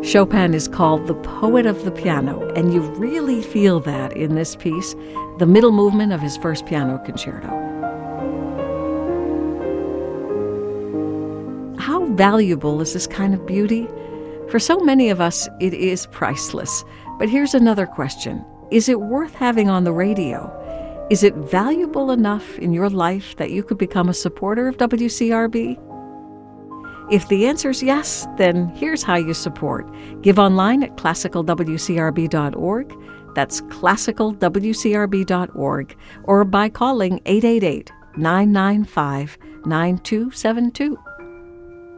Chopin is called the poet of the piano, and you really feel that in this piece, the middle movement of his first piano concerto. How valuable is this kind of beauty? For so many of us, it is priceless. But here's another question. Is it worth having on the radio? Is it valuable enough in your life that you could become a supporter of WCRB? If the answer is yes, then here's how you support. Give online at classicalwcrb.org. That's classicalwcrb.org. Or by calling 888-995-9272.